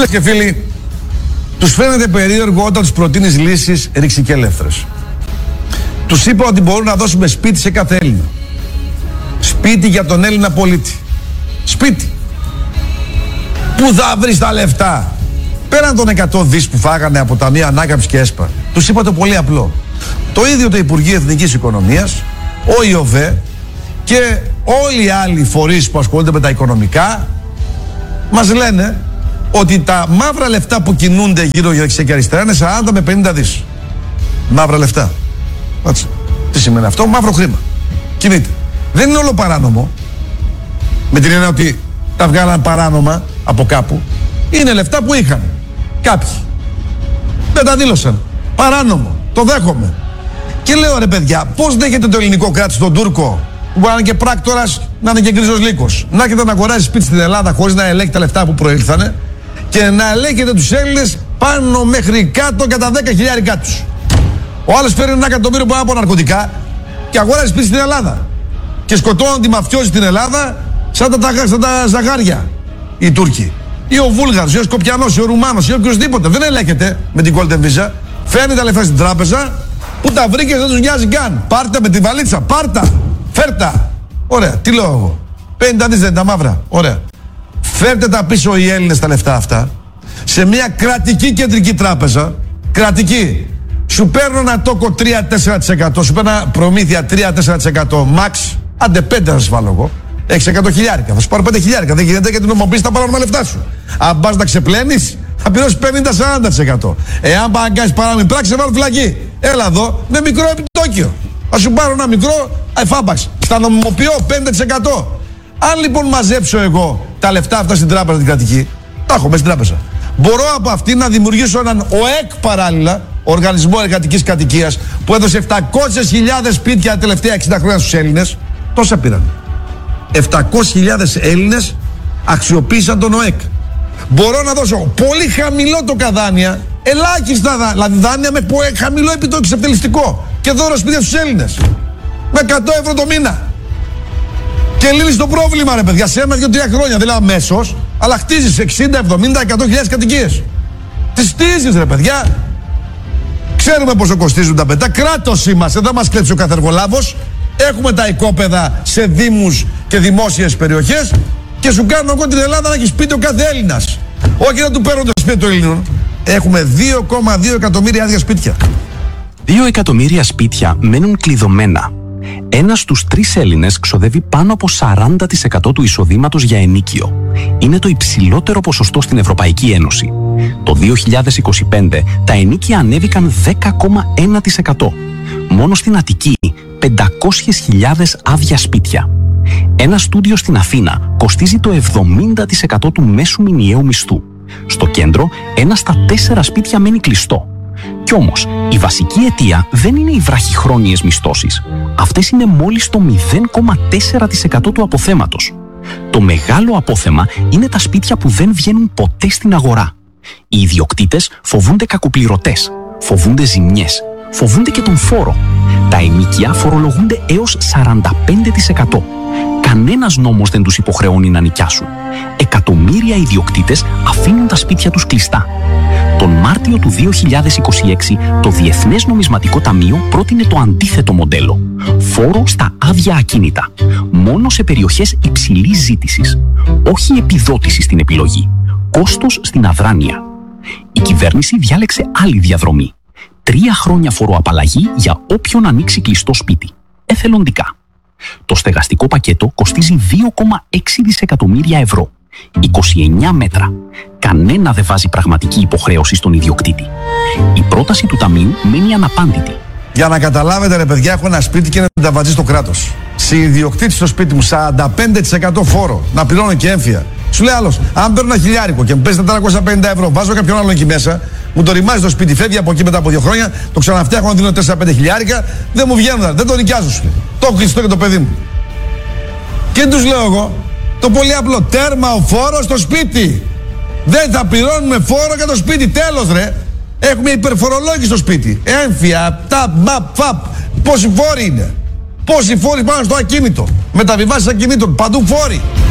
Φίλες και φίλοι, τους φαίνεται περίεργο όταν τους προτείνεις λύσεις ρηξικέλευθρες. Τους είπα ότι μπορούν να δώσουμε σπίτι σε κάθε Έλληνα. Σπίτι για τον Έλληνα πολίτη. Σπίτι. Πού θα βρεις τα λεφτά? Πέραν των 100 δις που φάγανε από Ταμεία Ανάκαμψης και ΕΣΠΑ, τους είπα το πολύ απλό. Το ίδιο το Υπουργείο Εθνικής Οικονομίας, ο ΙΟΒΕ και όλοι οι άλλοι φορείς που ασχολούνται με τα οικονομικά μας λένε ότι τα μαύρα λεφτά που κινούνται γύρω δεξιά και αριστερά είναι 40 με 50 δις. Μαύρα λεφτά. Έτσι. Τι σημαίνει αυτό? Μαύρο χρήμα. Κινείται. Δεν είναι όλο παράνομο. Με την έννοια ότι τα βγάλαν παράνομα από κάπου. Είναι λεφτά που είχαν κάποιοι. Δεν τα δήλωσαν. Παράνομο. Το δέχομαι. Και λέω, ρε παιδιά, πώς δέχεται το ελληνικό κράτος τον Τούρκο, που μπορεί να είναι και πράκτορας, να είναι και γκρίζος λύκος, να έρχεται να αγοράζει σπίτι στην Ελλάδα χωρίς να ελέγχει τα λεφτά που προήλθανε και να ελέγχεται τους Έλληνες πάνω μέχρι κάτω κατά 10.000 τους. Ο άλλος παίρνει 1 εκατομμύριο πάνω από ναρκωτικά και αγοράζει σπίτι στην Ελλάδα. Και σκοτώνουν τη μαφιόζη στην Ελλάδα σαν τα ζαγάρια οι Τούρκοι. Ή ο Βούλγαρος, ή ο Σκοπιανός, ή ο Ρουμάνος, ή οποιοδήποτε. Δεν ελέγχεται με την Golden Visa. Φέρνει τα λεφτά στην τράπεζα. Πού τα βρήκε, δεν τους νοιάζει καν. Πάρτε με τη βαλίτσα, πάρτα, φέρτα. Ωραία, τι λέω εγώ? 50 δις δεν είναι τα μαύρα. Ωραία. Φέρτε τα πίσω οι Έλληνες τα λεφτά αυτά σε μια κρατική κεντρική τράπεζα. Κρατική. Σου παίρνω ένα τόκο 3-4%, σου παίρνω προμήθεια 3-4%, max, άντε 5 θα σας βάλω εγώ. Έχεις 100.000, θα σου πάρω 5.000. Δεν γίνεται γιατί νομοποιείς τα παράνομα λεφτά σου. Αν πας να ξεπλένεις, θα πληρώσεις 50-40%. Εάν πας να κάνεις παράνομη πράξη, θα βάλω φυλακή. Έλα εδώ, με μικρό επιτόκιο. Θα σου πάρω ένα μικρό εφάπαξ. Θα νομιμοποιώ 5%. Αν λοιπόν μαζέψω εγώ τα λεφτά αυτά στην τράπεζα την κρατική, τα έχω μέσα στην τράπεζα. Μπορώ από αυτή να δημιουργήσω έναν ΟΕΚ παράλληλα, Οργανισμό Εργατικής Κατοικίας, που έδωσε 700.000 σπίτια τα τελευταία 60 χρόνια στους Έλληνες. Τόσα πήραν. 700.000 Έλληνες αξιοποίησαν τον ΟΕΚ. Μπορώ να δώσω πολύ χαμηλότοκα δάνεια, ελάχιστα δάνεια με χαμηλό επιτόκιο σε ευτελιστικό και δώρο σπίτια στους Έλληνες. Με 100 ευρώ το μήνα. Και λύνεις το πρόβλημα, ρε παιδιά, σε 1-2-3 χρόνια. Δηλαδή αμέσως, αλλά χτίζεις 60, 70, 100.000 κατοικίες. Τις χτίζεις, ρε παιδιά. Ξέρουμε πόσο κοστίζουν τα πετά. Κράτος είμαστε, δεν μας κλέψει ο καθεργολάβος. Έχουμε τα οικόπεδα σε δήμους και δημόσιες περιοχές και σου κάνουν εγώ την Ελλάδα να έχει σπίτι ο κάθε Έλληνας. Όχι να του παίρνουν το σπίτι των Ελλήνων. Έχουμε 2,2 εκατομμύρια άδεια σπίτια. 2 εκατομμύρια σπίτια μένουν κλειδωμένα. Ένας στους 3 Έλληνες ξοδεύει πάνω από 40% του εισοδήματος για ενοίκιο. Είναι το υψηλότερο ποσοστό στην Ευρωπαϊκή Ένωση. Το 2025 τα ενοίκια ανέβηκαν 10,1%. Μόνο στην Αττική 500.000 άδεια σπίτια. Ένα στούντιο στην Αθήνα κοστίζει το 70% του μέσου μηνιαίου μισθού. Στο κέντρο, 1 στα 4 σπίτια μένει κλειστό. Κι όμως, η βασική αιτία δεν είναι οι βραχυχρόνιες μισθώσεις. Αυτές είναι μόλις το 0,4% του αποθέματος. Το μεγάλο απόθεμα είναι τα σπίτια που δεν βγαίνουν ποτέ στην αγορά. Οι ιδιοκτήτες φοβούνται κακοπληρωτές, φοβούνται ζημιές, φοβούνται και τον φόρο. Τα ενοίκια φορολογούνται έως 45%. Κανένας νόμος δεν τους υποχρεώνει να νοικιάσουν. Εκατομμύρια ιδιοκτήτες αφήνουν τα σπίτια τους κλειστά. Τον Μάρτιο του 2026 το Διεθνές Νομισματικό Ταμείο πρότεινε το αντίθετο μοντέλο. Φόρο στα άδεια ακίνητα. Μόνο σε περιοχές υψηλής ζήτησης. Όχι επιδότηση στην επιλογή. Κόστος στην αδράνεια. Η κυβέρνηση διάλεξε άλλη διαδρομή. 3 χρόνια φοροαπαλλαγή για όποιον ανοίξει κλειστό σπίτι. Εθελοντικά. Το στεγαστικό πακέτο κοστίζει 2,6 δισεκατομμύρια ευρώ. 29 μέτρα. Κανένα δεν βάζει πραγματική υποχρέωση στον ιδιοκτήτη. Η πρόταση του Ταμείου μένει αναπάντητη. Για να καταλάβετε, ρε παιδιά, έχω ένα σπίτι και είναι να τα βατζεί στο κράτος. Σε ιδιοκτήτη στο σπίτι μου 45% φόρο, να πληρώνω και έμφυα. Σου λέει άλλος, αν παίρνω ένα χιλιάρικο και μου παίζει 450 ευρώ, βάζω κάποιον άλλο εκεί μέσα, μου το ρημάζει το σπίτι, φεύγει από εκεί μετά από 2 χρόνια, το ξαναφτιάχνω να δίνω 4-5 χιλιάρικα, δεν μου βγαίνουν, δεν το νοικιάζω σου. Το έχω κλειστό και το παιδί μου. Και τους λέω εγώ, το πολύ απλό, τέρμα ο φόρος στο σπίτι. Δεν θα πληρώνουμε φόρο για το σπίτι, τέλος ρε. Έχουμε υπερφορολόγηση στο σπίτι. Έμφυα, ταπ, μαπ, φαπ. Πόσοι φόροι είναι? Πόσοι φόροι πάνω στο ακίνητο? Μεταβιβάσεις ακινήτων, παντού φόροι.